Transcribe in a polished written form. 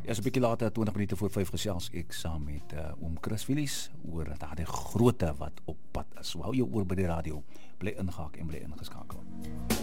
Ja, so 'n bietjie later, 20 minute voor 5 gesels ek saam met oom Chris Willies oor daardie grootte wat op pad is. So hou jou oor by die radio, bly ingehaak en bly ingeskakel.